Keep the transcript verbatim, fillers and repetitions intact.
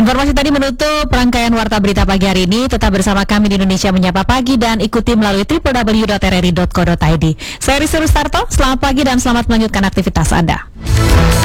Informasi tadi menutup rangkaian Warta Berita pagi hari ini. Tetap bersama kami di Indonesia Menyapa Pagi dan ikuti melalui w w w dot r r i dot co dot i d. Saya Rizky Rustarto, selamat pagi dan selamat melanjutkan aktivitas Anda.